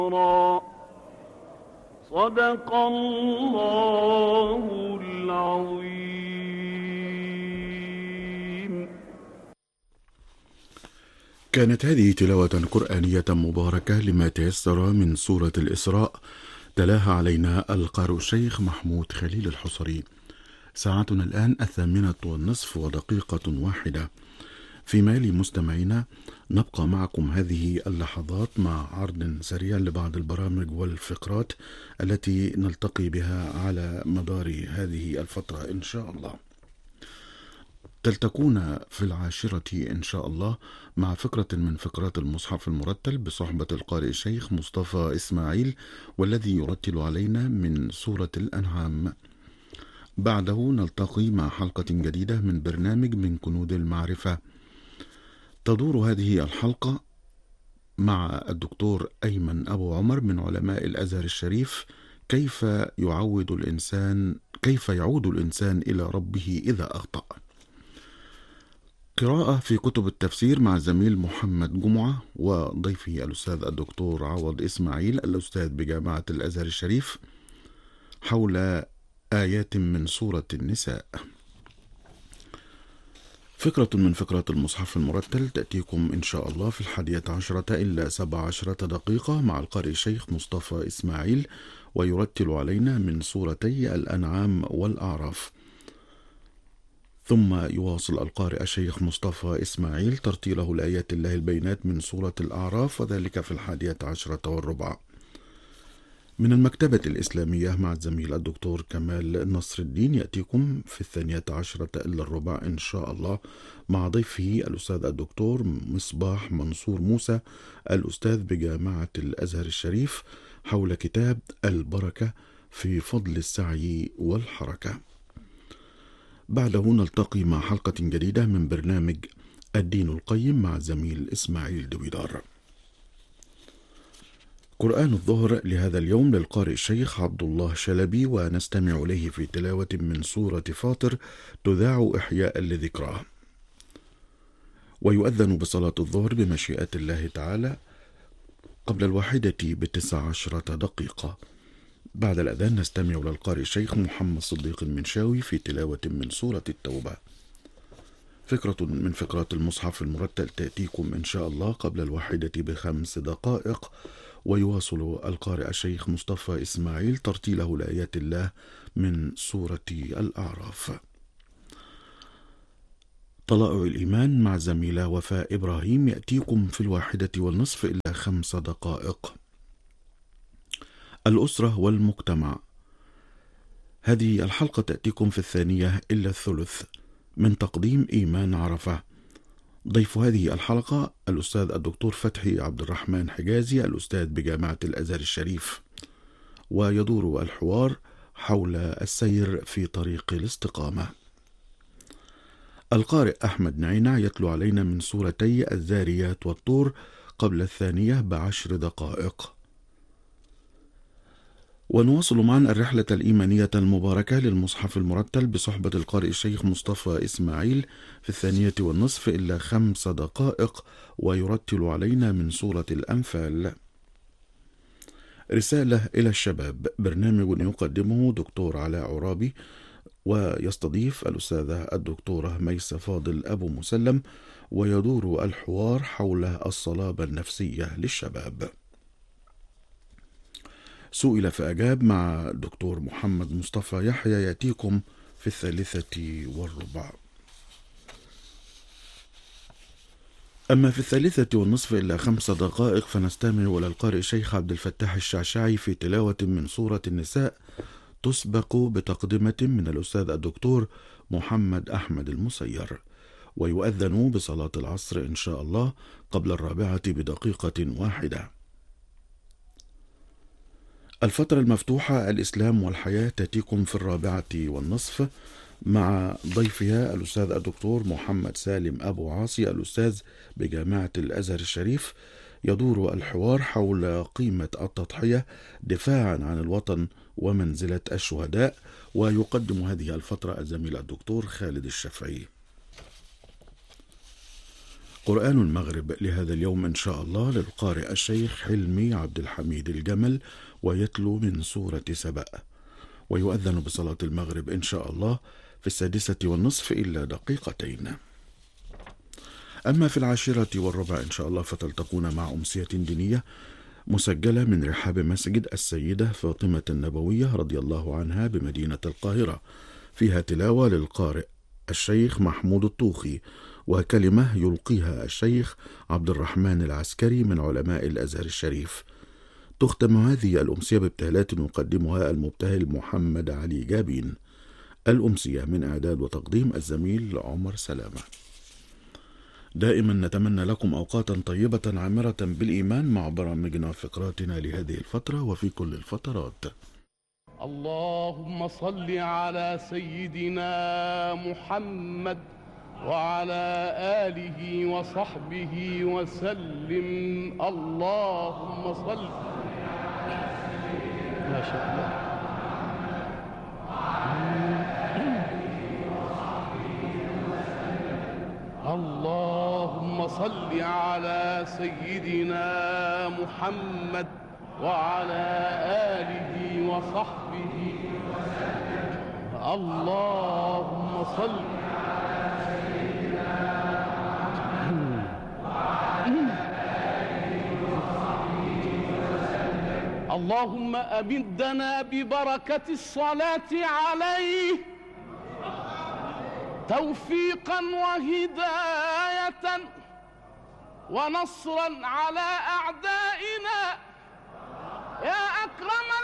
صدق الله العظيم. كانت هذه تلاوة قرآنية مباركة لما تيسر من سورة الإسراء، تلاها علينا القارئ الشيخ محمود خليل الحصري. ساعتنا الآن 8:30 ودقيقة واحدة. في مال مستمعينا، نبقى معكم هذه اللحظات مع عرض سريع لبعض البرامج والفقرات التي نلتقي بها على مدار هذه الفترة إن شاء الله. تلتقون في 10 إن شاء الله مع فقرة من فقرات المصحف المرتل بصحبة القارئ الشيخ مصطفى إسماعيل، والذي يرتل علينا من سورة الأنعام. بعده نلتقي مع حلقة جديدة من برنامج من كنود المعرفة. تدور هذه الحلقة مع الدكتور أيمن أبو عمر من علماء الأزهر الشريف، كيف يعود الإنسان إلى ربه إذا أخطأ. قراءة في كتب التفسير مع الزميل محمد جمعة وضيفه الأستاذ الدكتور عوض إسماعيل الأستاذ بجامعة الأزهر الشريف حول آيات من سورة النساء. فكرة من فقرات المصحف المرتل تأتيكم إن شاء الله في 11 إلا 17 دقيقة مع القارئ الشيخ مصطفى إسماعيل، ويرتل علينا من سورتي الأنعام والأعراف. ثم يواصل القارئ الشيخ مصطفى إسماعيل ترتيله لآيات الله البينات من سورة الأعراف، وذلك في 11:15. من المكتبة الإسلامية مع الزميل الدكتور كمال نصر الدين يأتيكم في 12 إلا ربع إن شاء الله مع ضيفه الأستاذ الدكتور مصباح منصور موسى الأستاذ بجامعة الأزهر الشريف حول كتاب البركة في فضل السعي والحركة. بعده نلتقي مع حلقة جديدة من برنامج الدين القيم مع زميل إسماعيل دويدار. قرآن الظهر لهذا اليوم للقارئ الشيخ عبد الله شلبي، ونستمع إليه في تلاوة من سورة فاطر تذاع إحياء لذكراه. ويؤذن بصلاة الظهر بمشيئة الله تعالى قبل 13 دقيقة. بعد الأذان نستمع للقارئ الشيخ محمد صديق المنشاوي في تلاوة من سورة التوبة. فكرة من فقرات المصحف المرتل تأتيكم إن شاء الله قبل 1 ب5 دقائق، ويواصل القارئ الشيخ مصطفى إسماعيل ترتيله لآيات الله من سورة الأعراف. طلائع الإيمان مع زميلة وفاء إبراهيم يأتيكم في 1:30 إلا 5 دقائق. الأسرة والمجتمع، هذه الحلقة تأتيكم في 2 إلا الثلث من تقديم إيمان عرفة. ضيف هذه الحلقة الأستاذ الدكتور فتحي عبد الرحمن حجازي الأستاذ بجامعة الأزهر الشريف، ويدور الحوار حول السير في طريق الاستقامة. القارئ أحمد نعينع يتلو علينا من سورتي الذاريات والطور قبل 2 ب10 دقائق. ونواصل معا الرحلة الإيمانية المباركة للمصحف المرتل بصحبة القارئ الشيخ مصطفى إسماعيل في 2:30 إلا 5 دقائق، ويرتل علينا من سورة الأنفال. رسالة إلى الشباب، برنامج يقدمه دكتور علاء عرابي، ويستضيف الأستاذة الدكتورة ميسة فاضل أبو مسلم، ويدور الحوار حول الصلابة النفسية للشباب. سئل فأجاب مع الدكتور محمد مصطفى يحيى يأتيكم في 3:15. أما في 3:30 إلا 5 دقائق فنستمع إلى القارئ الشيخ عبد الفتاح الشعشعي في تلاوة من سورة النساء تسبق بتقدمة من الأستاذ الدكتور محمد أحمد المسير. ويؤذن بصلاة العصر إن شاء الله قبل 4 بدقيقة واحدة. الفترة المفتوحة الإسلام والحياة تأتيكم في 4:15 مع ضيفها الأستاذ الدكتور محمد سالم أبو عاصي الأستاذ بجامعة الأزهر الشريف. يدور الحوار حول قيمة التضحية دفاعا عن الوطن ومنزلة الشهداء، ويقدم هذه الفترة الزميل الدكتور خالد الشافعي. قرآن المغرب لهذا اليوم إن شاء الله للقارئ الشيخ حلمي عبد الحميد الجمل، ويتلو من سورة سبأ. ويؤذن بصلاة المغرب إن شاء الله في 6:30 إلا دقيقتين. أما في 10:15 إن شاء الله فتلتقون مع أمسية دينية مسجلة من رحاب مسجد السيدة فاطمة النبوية رضي الله عنها بمدينة القاهرة، فيها تلاوة للقارئ الشيخ محمود الطوخي، وكلمة يلقيها الشيخ عبد الرحمن العسكري من علماء الأزهر الشريف. تختم هذه الأمسية بابتهالات يقدمها المبتهل محمد علي جابين. الأمسية من إعداد وتقديم الزميل عمر سلامة. دائما نتمنى لكم أوقاتا طيبة عامرة بالإيمان مع برامجنا وفقراتنا لهذه الفترة وفي كل الفترات. اللهم صل على سيدنا محمد وعلى آله وصحبه وسلم. اللهم صل. ما شاء الله. اللهم صل على سيدنا محمد وعلى آله وصحبه وسلم. اللهم صل. اللهم أمدنا ببركة الصلاة عليه توفيقا وهداية ونصرا على أعدائنا يا أكرم